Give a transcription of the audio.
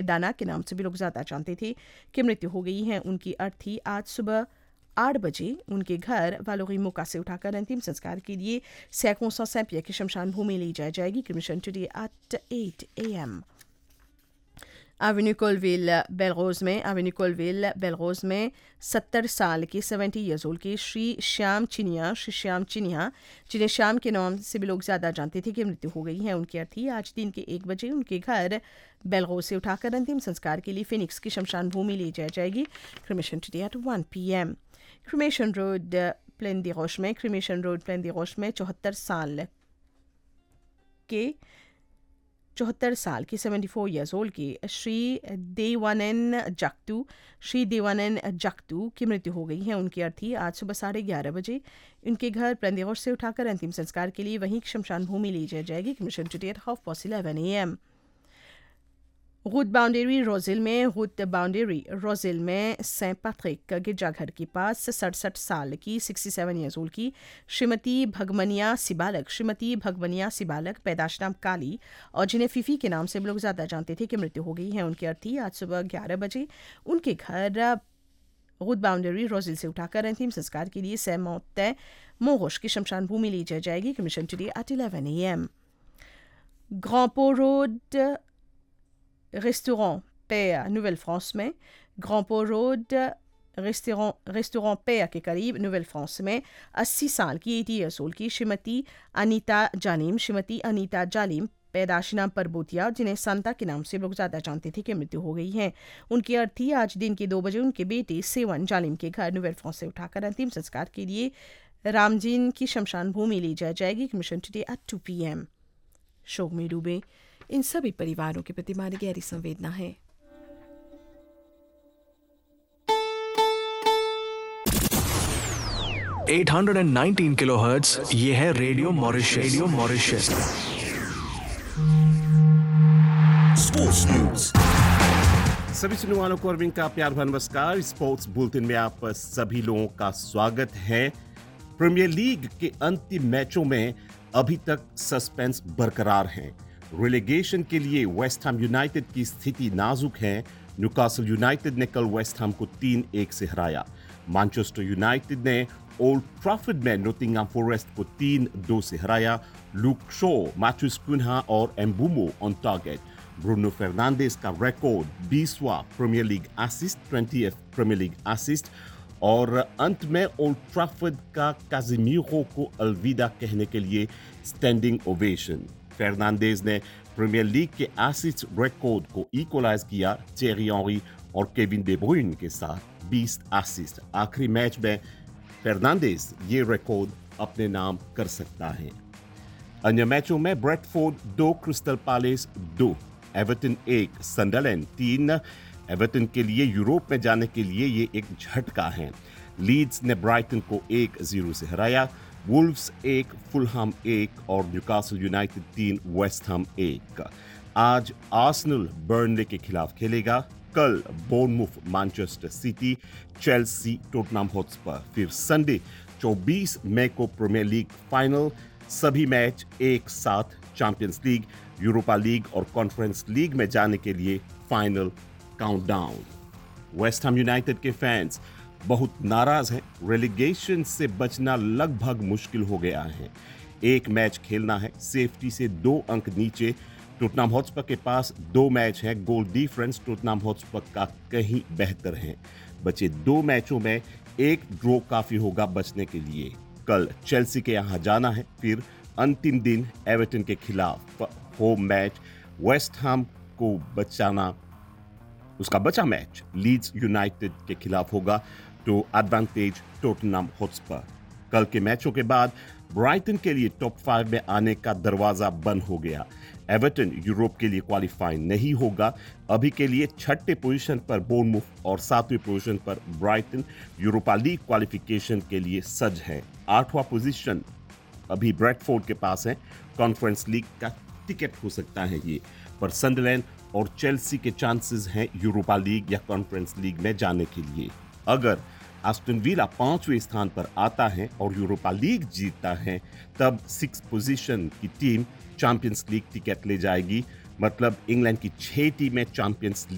Dana के नाम से भी लोग ज़्यादा जानते थे कि मृत्यु हो गई है। उनकी अर्थी आज सुबह 8 बजे उनके घर वालोरी मोका से उठाकर अंतिम संस्कार के लिए सैकड़ों सैंपिया की शमशान भूमि ले जाई जाएगी। Cremation today at 8 AM। Avenue कोलविल में 70 साल के 70 ईयर्स ओल्ड के श्री श्याम चिनिया जिन्हें श्याम के नाम से भी लोग ज़्यादा जानते थे कि मृत्यु हो गई है। उनकी अर्थी आज दिन के 1 बजे उनके घर बेलरोज से उठाकर अंतिम संस्कार के लिए फिनिक्स की शमशान भूमि ले जाई जाएगी। Cremation today at 1 PM। Cremation road plane दी रोश में 74 साल की 74 ईयर्स ओल्ड की श्री देवानंद जगतू की मृत्यु हो गई है। उनकी अर्थी आज सुबह 11:30 बजे उनके घर प्लेन से उठाकर अंतिम संस्कार के लिए वहीं शमशान भूमि ली जाएगी। Mission today at 11:30 AM। Root boundary रोजिल में सेंट पैट्रिक गिरजाघर के पास 67 साल की 67 ईयर्स ओल्ड की श्रीमती भगमनिया सिबालक पैदाश नाम काली और जिन्हें फीफी के नाम से लोग ज़्यादा जानते थे कि मृत्यु हो गई है। उनकी अर्थी आज सुबह 11 बजे उनके घर रूट बाउंड्री रोजिल से उठाकर अंतिम संस्कार के लिए सैमौत मोहोश की शमशान भूमि ली जाएगी। Commission today at 11 AM। ग्रांपो road restaurant पेया नोuvelle France में ग्रांपो रोड रेस्टोरेंट पेया के करीब नोuvelle फ्रांस में 80 साल की 80 ईयर्स ओल्ड की श्रीमती अनीता जालिम पैदाशी नाम परबोतिया जिन्हें संता के नाम से लोग ज़्यादा जानते थे कि मृत्यु हो गई है। उनकी अर्थी आज दिन के 2 बजे उनके बेटे सेवन जालिम के घर नोuvelle फ्रांस से उठाकर अंतिम संस्कार के लिए रामजीन की शमशान भूमि ली जाएगी। Mission today at 2 PM। शोक में डूबे इन सभी परिवारों के प्रति हमारी गहरी संवेदना है। किलोहर्ट्ज़ ये है रेडियो मॉरिशस। Sports news. सभी सुनने वालों को अरविंद का प्यार भरा नमस्कार। स्पोर्ट्स बुलेटिन में आप सभी लोगों का स्वागत है। प्रीमियर लीग के अंतिम मैचों में अभी तक सस्पेंस बरकरार है। रिलेगेशन के लिए वेस्ट हैम यूनाइटेड की स्थिति नाजुक है। न्यूकासल यूनाइटेड ने कल वेस्ट हैम को 3-1 से हराया। मैनचेस्टर यूनाइटेड ने ओल्ड ट्रैफर्ड में नॉटिंघम फॉरेस्ट को 3-2 से हराया। लुक शॉ, मैथ्यूज कुन्हा और एम्बुमो ऑन टारगेट। ब्रूनो फर्नांडिस का record 20वां premiere league assist, 20th premiere league assist. और अंत में ओल्ड ट्रैफर्ड का काजिमीरो को अलविदा कहने के लिए स्टैंडिंग ओवेशन। फर्नांडिस ने प्रीमियर लीग के असिस्ट रिकॉर्ड को इक्वलाइज किया थेरी हेनरी और केविन डे ब्रुयने के साथ 20 असिस्ट। आखिरी मैच में फर्नांडिस ये रिकॉर्ड अपने नाम कर सकता है। अन्य मैचों में Brentford 2, crystal palace 2, Everton 1, सनडरलैंड 3। Everton के लिए यूरोप में जाने के लिए ये एक झटका है। लीड्स ने ब्राइटन को 1-0 से हराया। वुल्व्स 1, फुलहम 1 और न्यूकासल यूनाइटेड 3, वेस्ट हैम 1। आज आर्सेनल बर्नले के खिलाफ खेलेगा। कल बोर्नमूथ Manchester city, Chelsea Tottenham Hotspur. फिर संडे 24 मई को प्रीमियर लीग फाइनल। सभी मैच एक साथ चैंपियंस लीग, यूरोपा लीग और कॉन्फ्रेंस लीग में जाने के लिए final countdown. West Ham United के फैंस बहुत नाराज हैं। रेलीगेशन से बचना लगभग मुश्किल हो गया है। एक मैच खेलना है, सेफ्टी से 2 अंक नीचे। टोटनहम हॉटस्पर के पास 2 मैच हैं। गोल डिफरेंस टोटनहम हॉटस्पर का कहीं बेहतर है। बचे 2 मैचों में एक ड्रॉ काफी होगा बचने के लिए। कल चेल्सी के यहां जाना है। फिर अंतिम दिन एवर्टन के खिलाफ होम मैच। वेस्ट हैम को उसका बचा मैच लीड्स यूनाइटेड के खिलाफ होगा तो एडवांटेज टोटनहम हॉटस्पर। कल के मैचों के बाद ब्राइटन के लिए टॉप 5 में आने का दरवाजा बंद हो गया। एवर्टन यूरोप के लिए क्वालिफाई नहीं होगा। अभी के लिए 6ठे पोजीशन पर बोर्नमूथ और 7वीं पोजीशन पर ब्राइटन यूरोपा लीग क्वालिफिकेशन के लिए सज है। 8वां पोजीशन अभी ब्रेंटफोर्ड के पास है। कॉन्फ्रेंस लीग का टिकट हो सकता है ये, पर सनडरलैंड और चेल्सी के चांसेस हैं यूरोपा लीग या कॉन्फ्रेंस लीग में जाने के लिए। अगर एस्टन विला 5वें स्थान पर आता है और यूरोपा लीग जीतता है तब 6 पोजीशन की टीम चैंपियंस लीग टिकट ले जाएगी। मतलब इंग्लैंड की 6 टीमें चैंपियंस